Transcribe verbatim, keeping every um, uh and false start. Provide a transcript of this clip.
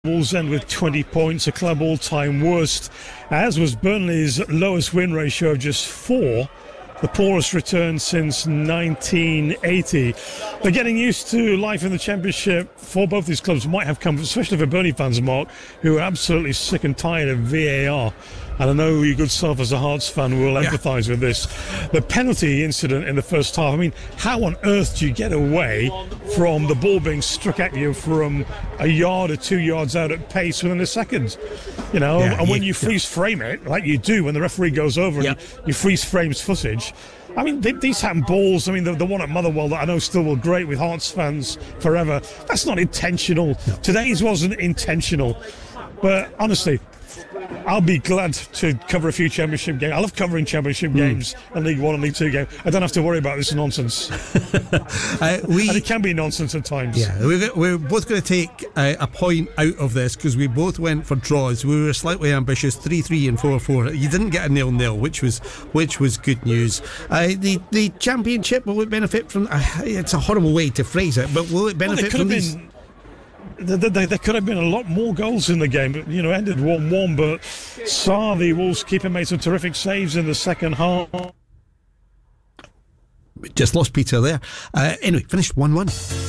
Wolves end with twenty points, a club all-time worst, as was Burnley's lowest win ratio of just four, the poorest return since nineteen eighty. They're getting used to life in the Championship for both these clubs. Might have come, especially for Burnley fans, Mark, who are absolutely sick and tired of V A R. And I know your good self as a Hearts fan will empathise yeah. with this. The penalty incident in the first half, I mean, how on earth do you get away from the ball being struck at you from a yard or two yards out at pace within a second? You know, yeah, and when you, you freeze yeah. frame it, like you do when the referee goes over yeah. and you freeze frames footage, I mean, they, these happen balls. I mean, the, the one at Motherwell that I know still will great with Hearts fans forever, that's not intentional. No. Today's wasn't intentional. But honestly, I'll be glad to cover a few Championship games. I love covering Championship mm. games and League One and League Two games. I don't have to worry about this nonsense. uh, we, and it can be nonsense at times. Yeah, we're, we're both going to take a, a point out of this because we both went for draws. We were slightly ambitious, three three and four four. You didn't get a nil nil, which was which was good news. Uh, the the Championship, will it benefit from? Uh, it's a horrible way to phrase it, but will it benefit well, it from these? Been, There, there, there could have been a lot more goals in the game, but you know, ended one one. But Sarr, the Wolves keeper, made some terrific saves in the second half. Just lost Peter there. Uh, anyway, finished one one.